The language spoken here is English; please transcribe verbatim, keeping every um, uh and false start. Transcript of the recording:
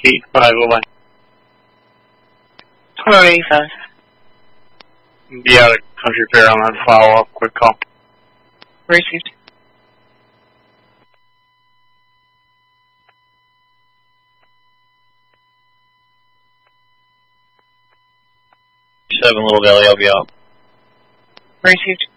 eight five oh one. Hello, eighty-five. Be out of country fair on that follow-up. Quick call. Received. Seven Little Valley, I'll be out. Received.